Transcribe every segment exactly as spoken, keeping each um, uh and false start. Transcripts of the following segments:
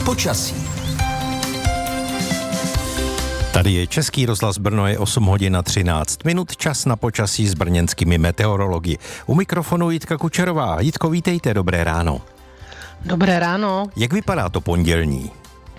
Počasí. Tady je Český rozhlas Brno, je osm hodin a třináct minut, čas na počasí s brněnskými meteorology. U mikrofonu Jitka Kučerová. Jitko, vítejte, dobré ráno. Dobré ráno. Jak vypadá to pondělní?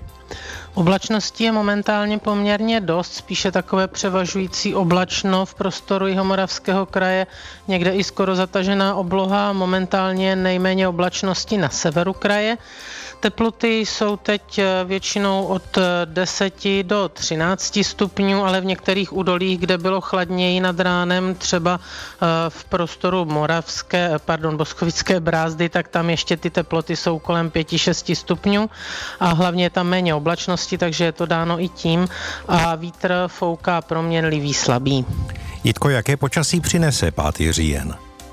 Oblačnosti je momentálně poměrně dost, spíše takové převažující oblačno v prostoru Jihomoravského kraje, někde i skoro zatažená obloha, momentálně nejméně oblačnosti na severu kraje. Teploty jsou teď většinou od deseti do třinácti stupňů, ale v některých údolích, kde bylo chladněji nad ránem, třeba v prostoru Moravské, pardon, Boskovické brázdy, tak tam ještě ty teploty jsou kolem pět až šest stupňů a hlavně je tam méně oblačnosti, takže je to dáno i tím a vítr fouká proměnlivý slabý. Jitko, jaké počasí přinese pátý říjen?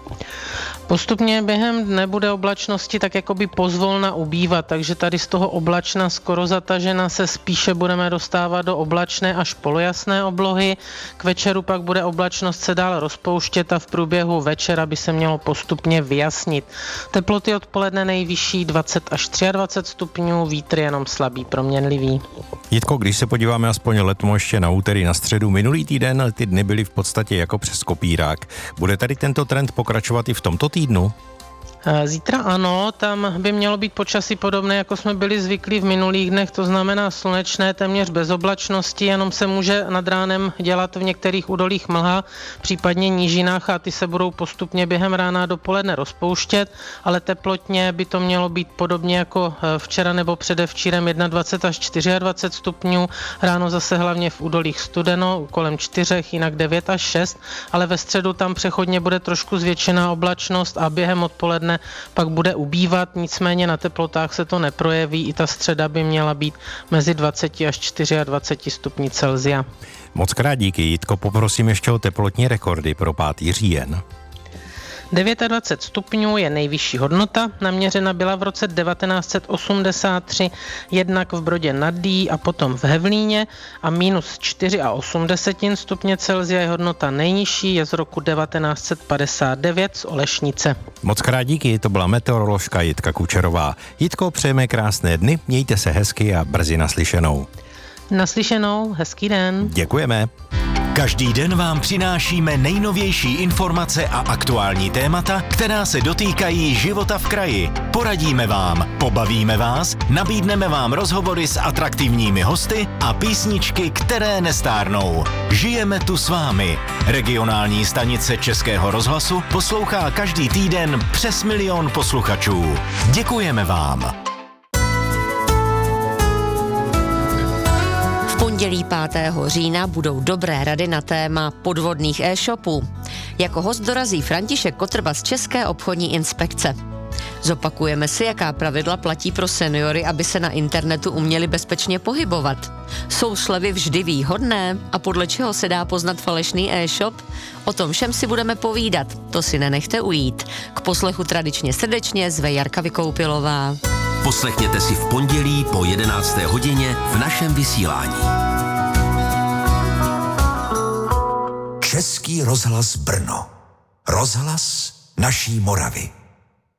Postupně během dne bude oblačnosti tak jakoby pozvolna ubývat, takže tady z toho oblačna skoro zatažena se spíše budeme dostávat do oblačné až polojasné oblohy. K večeru pak bude oblačnost se dál rozpouštět a v průběhu večera by se mělo postupně vyjasnit. Teploty odpoledne nejvyšší dvacet až dvacet tři stupňů, vítr jenom slabý, proměnlivý. Jitko, když se podíváme aspoň letmo ještě na úterý, na středu, minulý týden ty dny byly v podstatě jako přes kopírák. Bude tady tento trend pokračovat i v tomto týdnu? Zítra ano, tam by mělo být počasí podobné, jako jsme byli zvyklí v minulých dnech, to znamená slunečné, téměř bez oblačnosti, jenom se může nad ránem dělat v některých údolích mlha, případně nížinách a ty se budou postupně během rána a dopoledne rozpouštět, ale teplotně by to mělo být podobně jako včera nebo předevčírem dvacet jedna až dvacet čtyři stupňů, ráno zase hlavně v údolích studeno, kolem čtyřech, jinak devět až šest, ale ve středu tam přechodně bude trošku zvětšená oblačnost a během odpoledne pak bude ubývat, nicméně na teplotách se to neprojeví, i ta středa by měla být mezi dvacet až dvacet čtyři stupni Celsia. Moc krát díky, Jitko, poprosím ještě o teplotní rekordy pro pátý říjen. dvacet devět stupňů je nejvyšší hodnota, naměřena byla v roce devatenáct set osmdesát tři, jednak v Brodě nad Dý a potom v Hevlíně a minus čtyři a osm desetin stupně Celsia je hodnota nejnižší, je z roku devatenáct set padesát devět z Olešnice. Moc krát díky, to byla meteoroložka Jitka Kučerová. Jitko, přejeme krásné dny, mějte se hezky a brzy naslyšenou. Naslyšenou, hezký den. Děkujeme. Každý den vám přinášíme nejnovější informace a aktuální témata, která se dotýkají života v kraji. Poradíme vám, pobavíme vás, nabídneme vám rozhovory s atraktivními hosty a písničky, které nestárnou. Žijeme tu s vámi. Regionální stanice Českého rozhlasu poslouchá každý týden přes milion posluchačů. Děkujeme vám. V pondělí pátého října budou dobré rady na téma podvodných e-shopů. Jako host dorazí František Kotrba z České obchodní inspekce. Zopakujeme si, jaká pravidla platí pro seniory, aby se na internetu uměli bezpečně pohybovat. Jsou slevy vždy výhodné a podle čeho se dá poznat falešný e-shop? O tom všem si budeme povídat, to si nenechte ujít. K poslechu tradičně srdečně zve Jarka Vykoupilová. Poslechněte si v pondělí po jedenácté hodině v našem vysílání. Český rozhlas Brno. Rozhlas naší Moravy.